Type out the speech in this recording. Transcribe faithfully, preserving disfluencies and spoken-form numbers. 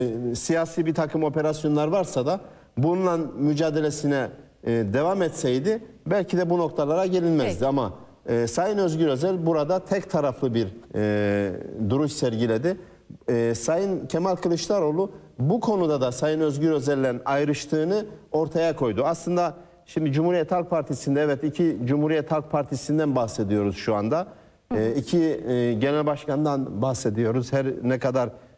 e, siyasi bir takım operasyonlar varsa da bununla mücadelesine e, devam etseydi belki de bu noktalara gelinmezdi. Peki. Ama e, Sayın Özgür Özel burada tek taraflı bir e, duruş sergiledi. E, Sayın Kemal Kılıçdaroğlu bu konuda da Sayın Özgür Özel'le ayrıştığını ortaya koydu. Aslında şimdi Cumhuriyet Halk Partisi'nde, evet, iki Cumhuriyet Halk Partisi'nden bahsediyoruz şu anda. E, iki e, genel başkandan bahsediyoruz. Her ne kadar